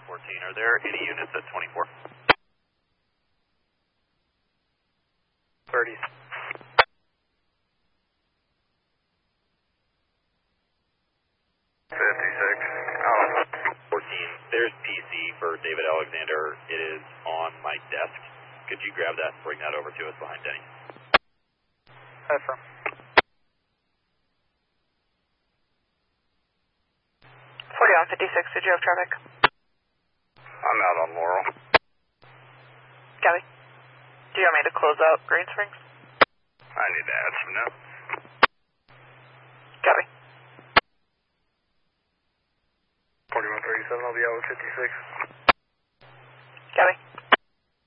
14. Are there any units at 24? 30. 56. 14. There's PC for David Alexander. It is on my desk. Could you grab that and bring that over to us behind Denny? Affirm. 40 on 56, did you have traffic? I'm out on Laurel. Copy. Do you want me to close out Green Springs? I need to add some notes. Copy. 4137, I'll be out with 56. Copy.